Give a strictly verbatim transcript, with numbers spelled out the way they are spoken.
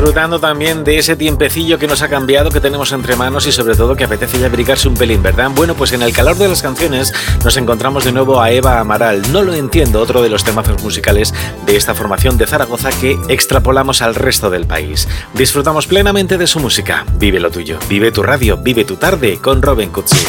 disfrutando también de ese tiempecillo que nos ha cambiado, que tenemos entre manos y sobre todo que apetece ya abrigarse un pelín, ¿verdad? Bueno, pues en el calor de las canciones nos encontramos de nuevo a Eva Amaral. No lo entiendo, otro de los temazos musicales de esta formación de Zaragoza que extrapolamos al resto del país. Disfrutamos plenamente de su música. Vive lo tuyo, vive tu radio, vive tu tarde con Robin Cutsi.